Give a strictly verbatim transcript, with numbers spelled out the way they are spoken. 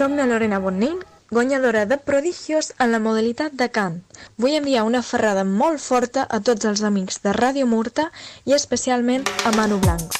Som la Lorena Bonnin, guanyadora de Prodigios en la modalitat de cant. Vull enviar una ferrada molt forta a tots els amics de Ràdio Murta i especialment a Manu Blanco.